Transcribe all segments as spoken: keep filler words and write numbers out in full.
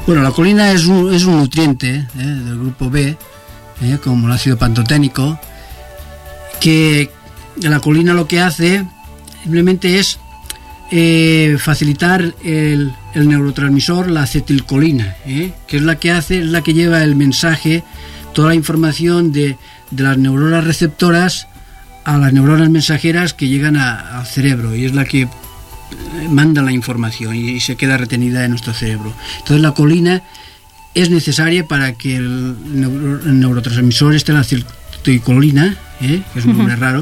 Bueno, la colina es un, es un nutriente ¿eh? del grupo B, ¿eh? como el ácido pantoténico, que la colina lo que hace simplemente es eh, facilitar el, el neurotransmisor, la acetilcolina, ¿eh? que es la que hace, es la que lleva el mensaje, toda la información de, de las neuronas receptoras a las neuronas mensajeras que llegan a, al cerebro, y es la que manda la información y, y se queda retenida en nuestro cerebro. Entonces la colina es necesaria para que el, neuro, el neurotransmisor, este la acetilcolina, ¿eh? que es un nombre uh-huh. raro,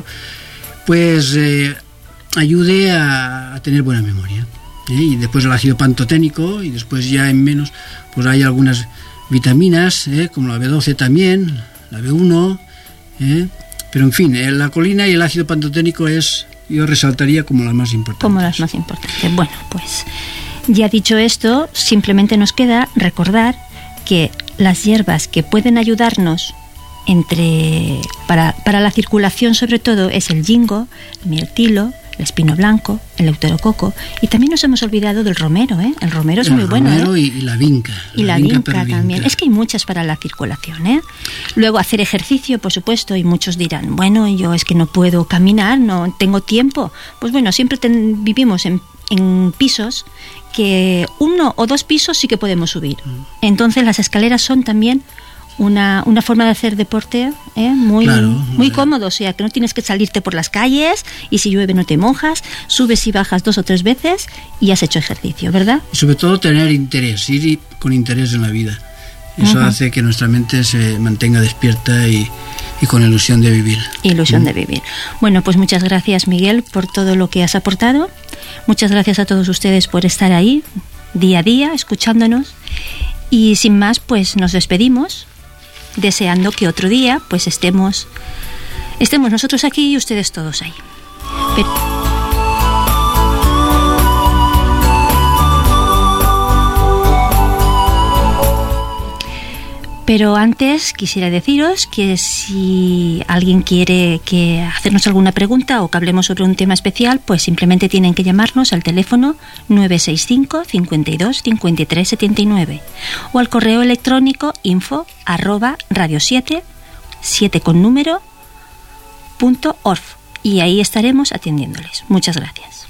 pues eh, ayude a, a tener buena memoria. ¿eh? Y después el ácido pantoténico, y después ya en menos, pues hay algunas vitaminas, ¿eh? como la B doce también, la B uno, ¿eh? pero en fin, eh, la colina y el ácido pantoténico es, yo resaltaría como las más importantes. Como las más importantes. Bueno, pues ya dicho esto, simplemente nos queda recordar que las hierbas que pueden ayudarnos entre para, para la circulación sobre todo es el ginkgo, el mirtilo, el espino blanco, el deuterococo, y también nos hemos olvidado del romero, ¿eh? El romero es el muy bueno, romero ¿eh? y, y la vinca. Y la, la vinca, vinca también. Es que hay muchas para la circulación, ¿eh? Luego hacer ejercicio, por supuesto, y muchos dirán, bueno, yo es que no puedo caminar, no tengo tiempo. Pues bueno, siempre ten, vivimos en, en pisos que uno o dos pisos sí que podemos subir. Entonces las escaleras son también Una, una forma de hacer deporte ¿eh? muy, claro, muy cómodo, o sea que no tienes que salirte por las calles y si llueve no te mojas, subes y bajas dos o tres veces y has hecho ejercicio, ¿verdad? Y sobre todo tener interés, ir con interés en la vida. Eso uh-huh. hace que nuestra mente se mantenga despierta y, y con ilusión de vivir. Ilusión uh-huh. de vivir. Bueno, pues muchas gracias, Miguel, por todo lo que has aportado. Muchas gracias a todos ustedes por estar ahí día a día escuchándonos, y sin más pues nos despedimos, deseando que otro día pues estemos estemos nosotros aquí y ustedes todos ahí. Pero, pero antes quisiera deciros que si alguien quiere que hacernos alguna pregunta o que hablemos sobre un tema especial, pues simplemente tienen que llamarnos al teléfono nueve seis cinco, cincuenta y dos, cincuenta y tres, setenta y nueve o al correo electrónico info arroba radio siete, siete con número, punto org, y ahí estaremos atendiéndoles. Muchas gracias.